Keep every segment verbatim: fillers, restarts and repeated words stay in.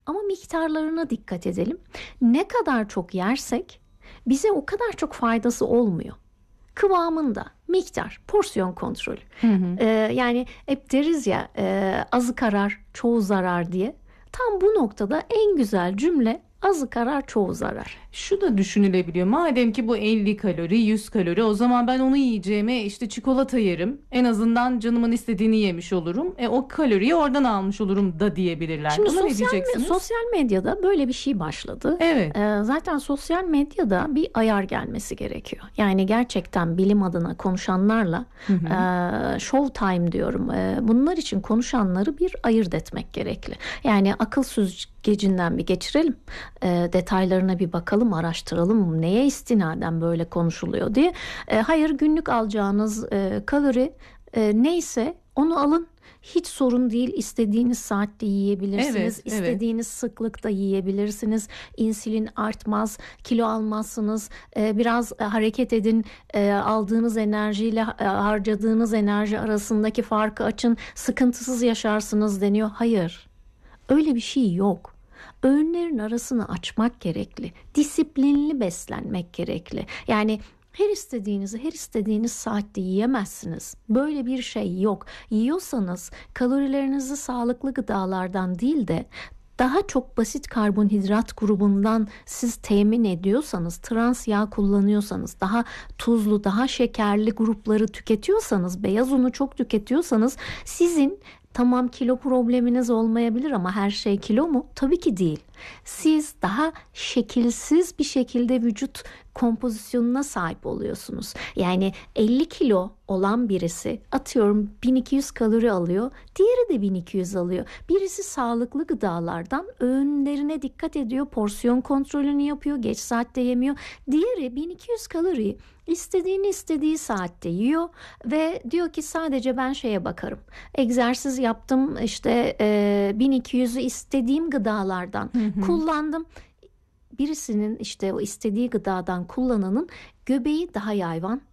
Ama miktarlarına dikkat edelim. Ne kadar çok yersek bize o kadar çok faydası olmuyor. Kıvamında, miktar, porsiyon kontrolü. Hı hı. Ee, yani hep deriz ya e, azı karar, çoğu zarar diye. Tam bu noktada en güzel cümle azı karar, çoğu zarar. Şu da düşünülebiliyor. Madem ki bu elli kalori, yüz kalori, o zaman ben onu yiyeceğime işte çikolata yerim. En azından canımın istediğini yemiş olurum. E o kaloriyi oradan almış olurum da diyebilirler. Şimdi Buna sosyal, ne diyeceksiniz? sosyal medyada böyle bir şey başladı. Evet. Ee, zaten sosyal medyada bir ayar gelmesi gerekiyor. Yani gerçekten bilim adına konuşanlarla hı hı. E, show time diyorum. E, bunlar için konuşanları bir ayırt etmek gerekli. Yani akıl süzgecinden bir geçirelim. E, detaylarına bir bakalım. Araştıralım neye istinaden böyle konuşuluyor diye. E, hayır, günlük alacağınız e, kalori e, neyse onu alın. Hiç sorun değil. İstediğiniz saatte yiyebilirsiniz. Evet, İstediğiniz evet. sıklıkta yiyebilirsiniz. İnsülin artmaz, kilo almazsınız. Ee, biraz e, hareket edin. E, aldığınız enerjiyle e, harcadığınız enerji arasındaki farkı açın. Sıkıntısız yaşarsınız deniyor. Hayır. Öyle bir şey yok. Öğünlerin arasını açmak gerekli. Disiplinli beslenmek gerekli. Yani her istediğinizi her istediğiniz saatte yiyemezsiniz. Böyle bir şey yok. Yiyorsanız kalorilerinizi sağlıklı gıdalardan değil de daha çok basit karbonhidrat grubundan siz temin ediyorsanız, trans yağ kullanıyorsanız, daha tuzlu, daha şekerli grupları tüketiyorsanız, beyaz unu çok tüketiyorsanız sizin tamam kilo probleminiz olmayabilir ama her şey kilo mu? Tabii ki değil. Siz daha şekilsiz bir şekilde vücut kompozisyonuna sahip oluyorsunuz. Yani elli kilo olan birisi atıyorum bin iki yüz kalori alıyor, diğeri de bin iki yüz alıyor. Birisi sağlıklı gıdalardan öğünlerine dikkat ediyor, porsiyon kontrolünü yapıyor, geç saatte yemiyor. Diğeri bin iki yüz kaloriyi istediğini istediği saatte yiyor ve diyor ki sadece ben şeye bakarım. Egzersiz yaptım, işte e, bin iki yüzü istediğim gıdalardan hı hı. kullandım. Birisinin işte o istediği gıdadan kullananın göbeği daha yayvan,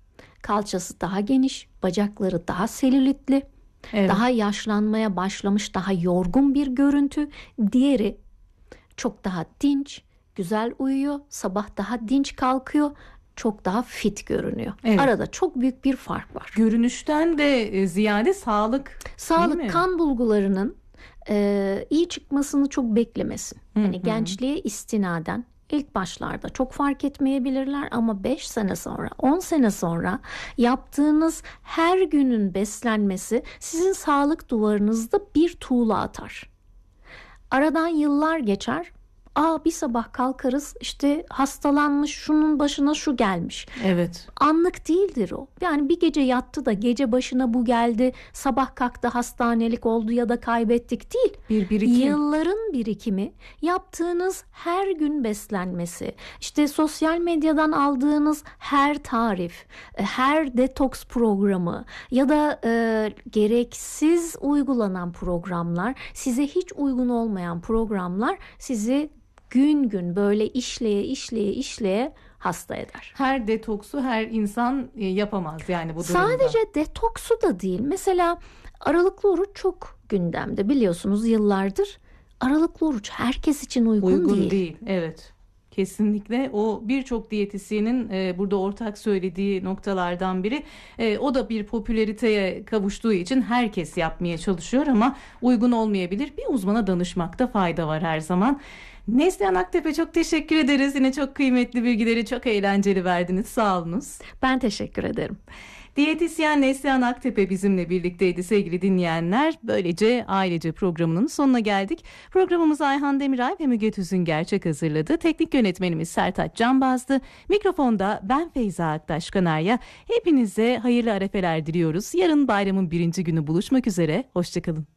kalçası daha geniş, bacakları daha selülitli, evet. daha yaşlanmaya başlamış, daha yorgun bir görüntü. Diğeri çok daha dinç, güzel uyuyor, sabah daha dinç kalkıyor, çok daha fit görünüyor. Evet. Arada çok büyük bir fark var. Görünüşten de ziyade sağlık. Sağlık, kan bulgularının e, iyi çıkmasını çok beklemesin. Hı hı. Yani gençliğe istinaden ilk başlarda çok fark etmeyebilirler ama beş sene sonra, on sene sonra yaptığınız her günün beslenmesi sizin sağlık duvarınızda bir tuğla atar. Aradan yıllar geçer. Aa, bir sabah kalkarız, işte hastalanmış, şunun başına şu gelmiş. Evet. Anlık değildir o. Yani bir gece yattı da gece başına bu geldi, sabah kalktı hastanelik oldu ya da kaybettik değil. Bir birikim. Yılların birikimi, yaptığınız her gün beslenmesi, işte sosyal medyadan aldığınız her tarif, her detoks programı ya da e, gereksiz uygulanan programlar, size hiç uygun olmayan programlar sizi gün gün böyle işleye işleye işleye hasta eder. Her detoksu her insan yapamaz yani bu durumda. Sadece detoksu da değil. Mesela aralıklı oruç çok gündemde, biliyorsunuz yıllardır. Aralıklı oruç herkes için uygun, uygun değil. değil. Evet. Kesinlikle o birçok diyetisyenin e, burada ortak söylediği noktalardan biri. E, o da bir popülariteye kavuştuğu için herkes yapmaya çalışıyor ama uygun olmayabilir. Bir uzmana danışmakta fayda var her zaman. Neslihan Aktepe, çok teşekkür ederiz. Yine çok kıymetli bilgileri, çok eğlenceli verdiniz. Sağ olunuz. Ben teşekkür ederim. Diyetisyen Neslihan Aktepe bizimle birlikteydi sevgili dinleyenler. Böylece ailece programının sonuna geldik. Programımızı Ayhan Demiray ve Müge Tüzün Gerçek hazırladı. Teknik yönetmenimiz Sertaç Canbaz'dı. Mikrofonda ben Feyza Aktaş Kanarya. Hepinize hayırlı arefeler diliyoruz. Yarın bayramın birinci günü buluşmak üzere. Hoşçakalın.